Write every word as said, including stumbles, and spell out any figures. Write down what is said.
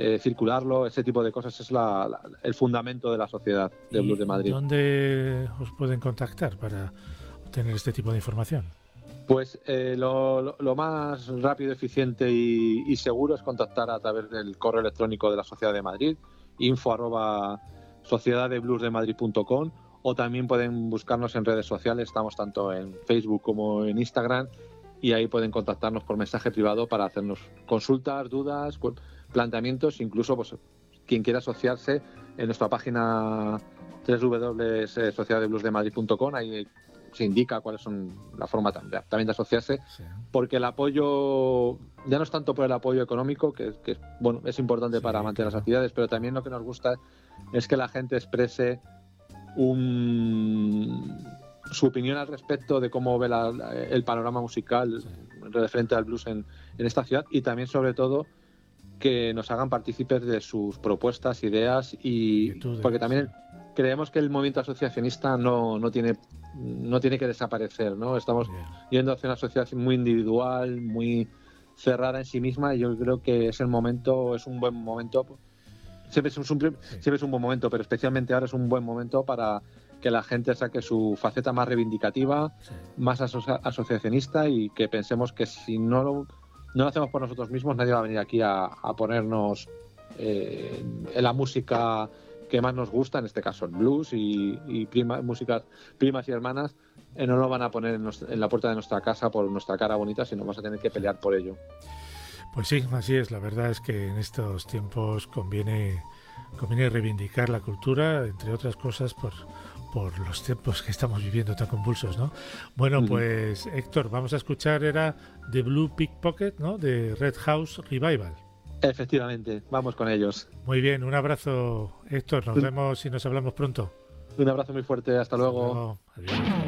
eh, circularlo, ese tipo de cosas es la, la, el fundamento de la sociedad de Blues de Madrid. ¿Dónde os pueden contactar para obtener este tipo de información? Pues eh, lo, lo, lo más rápido, eficiente y, y seguro es contactar a través del correo electrónico de la Sociedad de Madrid, info arroba sociedad de blues de madrid punto com, o también pueden buscarnos en redes sociales, estamos tanto en Facebook como en Instagram, y ahí pueden contactarnos por mensaje privado para hacernos consultas, dudas, planteamientos, incluso pues quien quiera asociarse en nuestra página doble u doble u doble u punto sociedad de blues de madrid punto com, ahí se indica cuáles son la forma también de asociarse, sí. Porque el apoyo ya no es tanto por el apoyo económico, que, que bueno, es importante sí, para mantener claro. las actividades, pero también lo que nos gusta es que la gente exprese un, su opinión al respecto de cómo ve la, la, el panorama musical sí. referente al blues en, en esta ciudad, y también sobre todo que nos hagan partícipes de sus propuestas, ideas, y porque también creemos que el movimiento asociacionista no, no tiene no tiene que desaparecer, ¿no? Estamos Bien. yendo hacia una sociedad muy individual, muy cerrada en sí misma, y yo creo que es el momento, es un buen momento, siempre es un, siempre es un buen momento, pero especialmente ahora es un buen momento para que la gente saque su faceta más reivindicativa, sí. más aso- asociacionista, y que pensemos que si no lo, no lo hacemos por nosotros mismos, nadie va a venir aquí a, a ponernos eh, en la música que más nos gusta, en este caso el blues y, y prima, músicas primas y hermanas, eh, no lo van a poner en, nos, en la puerta de nuestra casa por nuestra cara bonita, sino vamos a tener que pelear por ello. Pues sí, así es. La verdad es que en estos tiempos conviene, conviene reivindicar la cultura, entre otras cosas, por, por los tiempos que estamos viviendo tan convulsos, ¿no? Bueno, uh-huh. pues Héctor, vamos a escuchar, era The Blue Pickpocket, ¿no? De Red House Revival. Efectivamente, vamos con ellos. Muy bien, un abrazo, Héctor, nos un, vemos y nos hablamos pronto. Un abrazo muy fuerte, hasta, hasta luego. luego. Adiós.